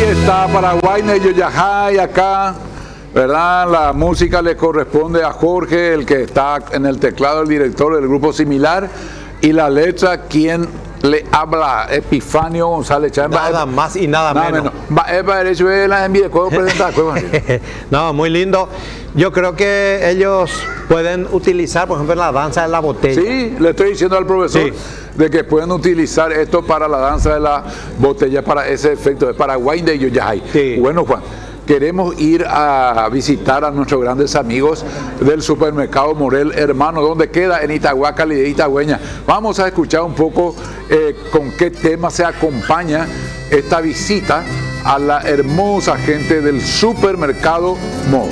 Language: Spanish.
está Paraguay Neyoyajay acá, ¿verdad? La música le corresponde a Jorge, el que está en el teclado, el director del grupo Similar, y la letra, quien le habla, Epifanio González Chávez. Nada más y nada menos. No, muy lindo. Yo creo que ellos pueden utilizar, por ejemplo, la danza de la botella. Sí, le estoy diciendo al profesor de que pueden utilizar esto para la danza de la botella, para ese efecto de Paraguay de Yoyajay. Sí. Bueno, Juan, queremos ir a visitar a nuestros grandes amigos del supermercado Morel Hermano, donde queda en Itahuacali de Itagüeña. Vamos a escuchar un poco con qué tema se acompaña esta visita a la hermosa gente del supermercado Morel.